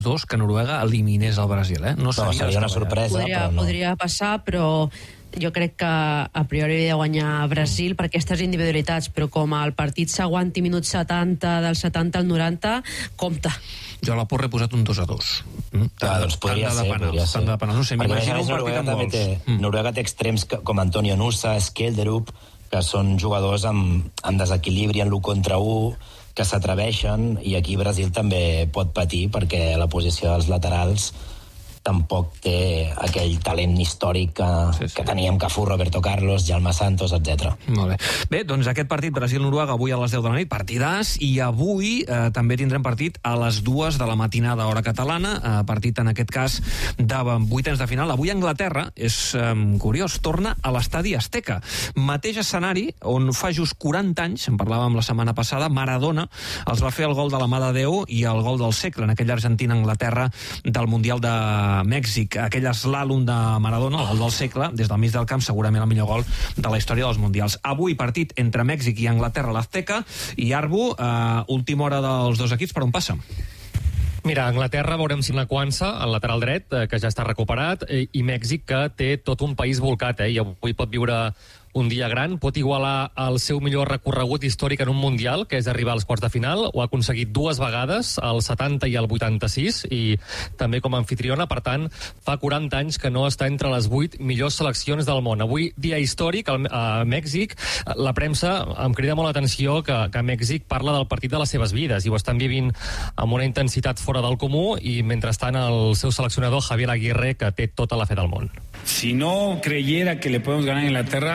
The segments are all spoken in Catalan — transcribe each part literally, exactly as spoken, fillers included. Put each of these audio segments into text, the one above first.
dos que Noruega eliminés el Brasil, eh? No seria, no, seria una sorpresa, podria, però no. Podria passar, però jo crec que a priori havia de guanyar Brasil per aquestes individualitats, però com el partit s'aguanti minuts setanta, del setanta al noranta, compte. Jo a la porra he posat un dos a dos. Mm? Ah, doncs podria ser, podria ser. De penals. No sé, m'imagino un partit amb gols. Té, mm. Noruega té extrems com Antonio Nusa, Skelderup, que són jugadors amb, amb desequilibri en l'u contra u, que s'atreveixen, i aquí Brasil també pot patir perquè la posició dels laterals tampoc té aquell talent històric que, sí, sí. que teníem Cafú, Roberto Carlos, Jaume Santos, etcètera. Molt bé. Bé, doncs aquest partit Brasil-Noruega avui a les deu de la nit, partidàs, i avui eh, també tindrem partit a les dues de la matinada hora catalana, eh, partit en aquest cas de vuitens de final. Avui Anglaterra, és eh, curiós, torna a l'estadi Azteca. Mateix escenari on fa just quaranta anys, en parlàvem la setmana passada, Maradona els va fer el gol de la mà de Déu i el gol del segle en aquella Argentina-Anglaterra del Mundial de Mèxic, aquell eslàlom de Maradona, el gol del segle, des del mig del camp, segurament el millor gol de la història dels Mundials. Avui partit entre Mèxic i Anglaterra a l'Azteca, i Arbu, eh, última hora dels dos equips, per on passa? Mira, Anglaterra veurem si la Quansa, el lateral dret, eh, que ja està recuperat, eh, i Mèxic, que té tot un país volcat, eh, i avui pot viure un dia gran, pot igualar el seu millor recorregut històric en un Mundial, que és arribar als quarts de final. Ho ha aconseguit dues vegades, el setanta i el vuitanta-sis, i també com a anfitriona. Per tant, fa quaranta anys que no està entre les vuit millors seleccions del món. Avui, dia històric a Mèxic. La premsa em crida molt l'atenció que, que Mèxic parla del partit de les seves vides, i ho estan vivint amb una intensitat fora del comú, i mentrestant el seu seleccionador, Javier Aguirre, que té tota la fe del món. Si no creyera que le podemos ganar a Inglaterra,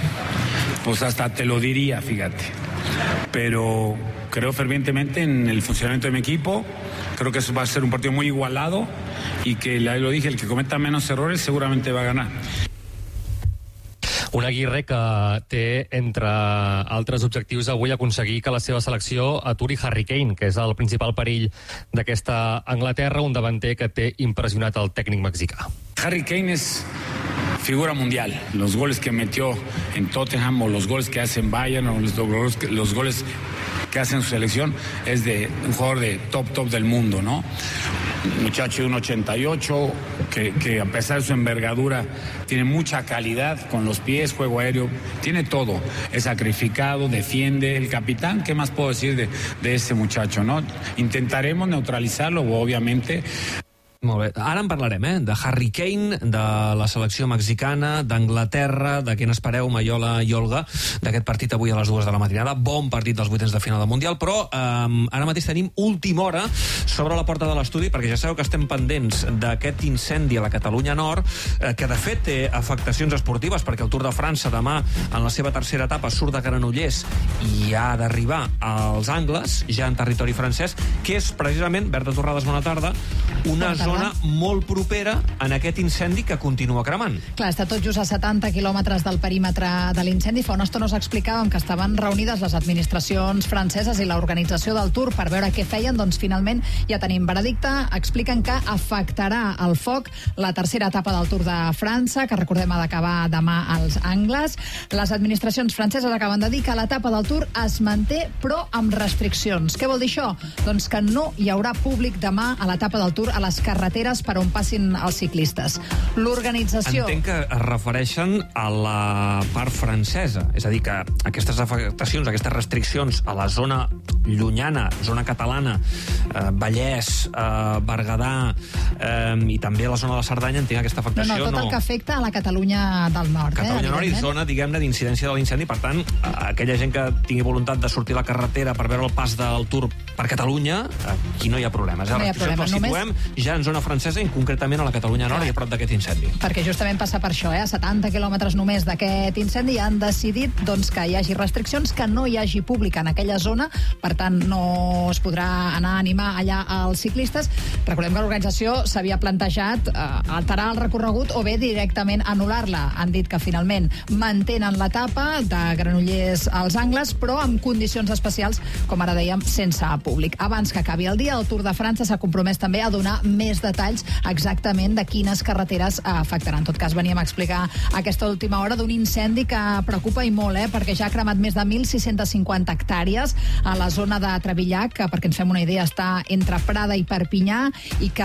pues hasta te lo diría, fíjate. Pero creo fervientemente en el funcionamiento de mi equipo. Creo que eso va a ser un partido muy igualado y que, lo dije, el que cometa menos errores seguramente va a ganar. Un Aguirre que té, entre altres objectius, avui aconseguir que la seva selecció aturi Harry Kane, que és el principal perill d'aquesta Anglaterra, un davanter que té impressionat el tècnic mexicà. Harry Kane es figura mundial. Los goles que metió en Tottenham, o los goles que hace en Bayern, o los, los goles que hace en su selección, es de un jugador de top, top del mundo, ¿no? Un muchacho de uno ochenta y ocho, que, que a pesar de su envergadura tiene mucha calidad con los pies, juego aéreo, tiene todo. Es sacrificado, defiende. El capitán, ¿qué más puedo decir de, de ese muchacho, no? Intentaremos neutralizarlo, obviamente. Molt bé. Ara en parlarem, eh? De Harry Kane, de la selecció mexicana, d'Anglaterra, de què n'espereu, Maiola i Olga, d'aquest partit avui a les dues de la matinada. Bon partit dels vuitens de final del Mundial, però eh, ara mateix tenim última hora sobre la porta de l'estudi, perquè ja sabeu que estem pendents d'aquest incendi a la Catalunya Nord, eh, que de fet té afectacions esportives, perquè el Tour de França demà, en la seva tercera etapa, surt de Granollers i ha d'arribar als Angles, ja en territori francès, que és precisament, Berta Torrades, bona tarda, una zona molt propera en aquest incendi que continua cremant. Clar, està tot just a setanta quilòmetres del perímetre de l'incendi. Fa una estona us explicàvem que estaven reunides les administracions franceses i l'organització del Tour per veure què feien. Doncs finalment ja tenim veredicte. Expliquen que afectarà el foc la tercera etapa del Tour de França, que recordem ha d'acabar demà als Angles. Les administracions franceses acaben de dir que l'etapa del Tour es manté, però amb restriccions. Què vol dir això? Doncs que no hi haurà públic demà a l'etapa del Tour a les carreteres per on passin els ciclistes. L'organització... Entenc que es refereixen a la part francesa, és a dir, que aquestes afectacions, aquestes restriccions a la zona llunyana, zona catalana, eh, Vallès, eh, Berguedà, eh, i també a la zona de la Cerdanya, entenc aquesta afectació... No, no, tot el que afecta a la Catalunya del Nord. Catalunya eh, Nord i zona, diguem-ne, d'incidència de l'incendi. Per tant, aquella gent que tingui voluntat de sortir a la carretera per veure el pas del Tour per Catalunya, aquí no hi ha problemes. Eh? No hi ha problema, la situem només... ja en zona francesa i concretament a la Catalunya Nord i a prop d'aquest incendi. Perquè justament passa per això, eh? A setanta quilòmetres només d'aquest incendi han decidit doncs, que hi hagi restriccions, que no hi hagi públic en aquella zona, per tant no es podrà anar a animar allà als ciclistes. Recordem que l'organització s'havia plantejat eh, alterar el recorregut o bé directament anul·lar-la. Han dit que finalment mantenen l'etapa de Granollers als Angles, però amb condicions especials, com ara dèiem, sense públic. Abans que acabi el dia, el Tour de França s'ha compromès també a donar més detalls exactament de quines carreteres afectaran. En tot cas, veníem a explicar aquesta última hora d'un incendi que preocupa i molt, eh, perquè ja ha cremat més de mil sis-centes cinquanta hectàrees a la zona zona de Trevillac, que perquè ens fem una idea està entre Prada i Perpinyà, i que